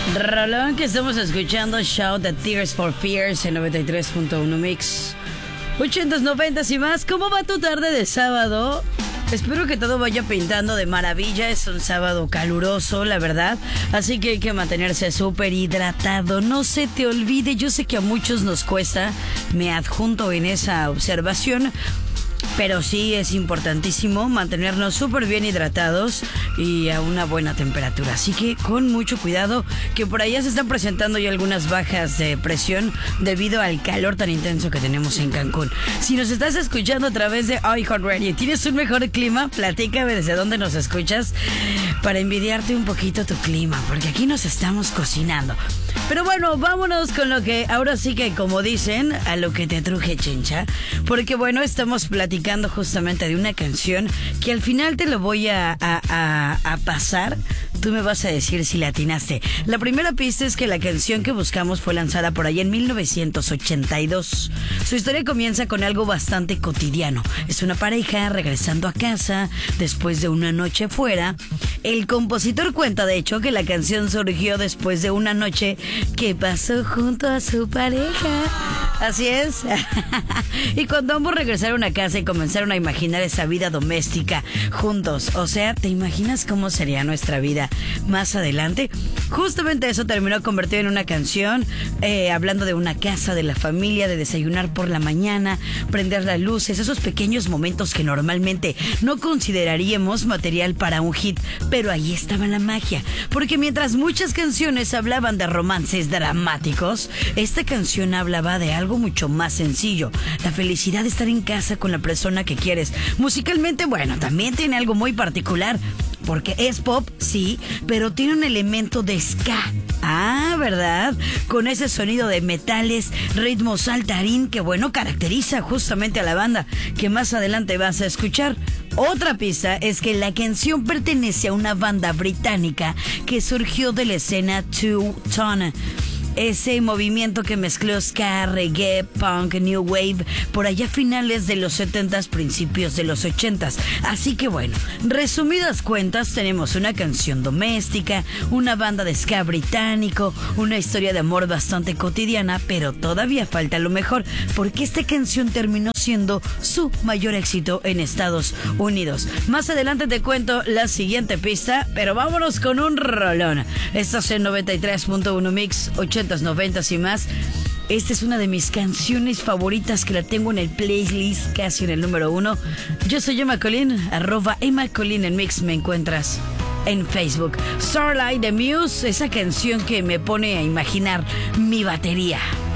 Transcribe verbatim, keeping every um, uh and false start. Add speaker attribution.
Speaker 1: Rolón que estamos escuchando, Shout the Tears for Fears en noventa y tres punto uno Mix. ochentas, noventas y más. ¿Cómo va tu tarde de sábado? Espero que todo vaya pintando de maravilla. Es un sábado caluroso, la verdad. Así que hay que mantenerse súper hidratado. No se te olvide, yo sé que a muchos nos cuesta. Me adjunto en esa observación. Pero sí es importantísimo mantenernos súper bien hidratados y a una buena temperatura. Así que con mucho cuidado, que por allá se están presentando ya algunas bajas de presión debido al calor tan intenso que tenemos en Cancún. Si nos estás escuchando a través de iHeartRadio y tienes un mejor clima, platícame desde dónde nos escuchas para envidiarte un poquito tu clima, porque aquí nos estamos cocinando. Pero bueno, vámonos con lo que ahora sí que, como dicen, a lo que te truje, chencha. Porque bueno, estamos platicando justamente de una canción que al final te lo voy a, a, a, a pasar. Tú me vas a decir si la atinaste. La primera pista es que la canción que buscamos fue lanzada por ahí en mil novecientos ochenta y dos. Su historia comienza con algo bastante cotidiano. Es una pareja regresando a casa después de una noche fuera. El compositor cuenta, de hecho, que la canción surgió después de una noche que pasó junto a su pareja. Así es. Y cuando ambos regresaron a casa y comenzaron a imaginar esa vida doméstica juntos, o sea, ¿te imaginas cómo sería nuestra vida más adelante? Justamente eso terminó convertido en una canción, eh, hablando de una casa, de la familia, de desayunar por la mañana, prender las luces, esos pequeños momentos que normalmente no consideraríamos material para un hit, pero ahí estaba la magia, porque mientras muchas canciones hablaban de romances dramáticos, esta canción hablaba de algo mucho más sencillo, la felicidad de estar en casa con la persona que quieres. Musicalmente, bueno, también tiene algo muy particular, porque es pop, sí, pero tiene un elemento de ska. Ah, ¿verdad? Con ese sonido de metales, ritmo saltarín que, bueno, caracteriza justamente a la banda que más adelante vas a escuchar. Otra pista es que la canción pertenece a una banda británica que surgió de la escena Two Tone. Ese movimiento que mezcló ska, reggae, punk, new wave, por allá finales de los setentas, principios de los ochentas. Así que bueno, resumidas cuentas, tenemos una canción doméstica, una banda de ska británico, una historia de amor bastante cotidiana, pero todavía falta lo mejor, porque esta canción terminó siendo su mayor éxito en Estados Unidos. Más adelante te cuento la siguiente pista, pero vámonos con un rolón. Estás en noventa y tres punto uno Mix, ochentas, noventas y más. Esta es una de mis canciones favoritas que la tengo en el playlist casi en el número uno. Yo soy Emma Colín, arroba Emma Colín en Mix me encuentras en Facebook. Starlight de Muse, esa canción que me pone a imaginar mi batería.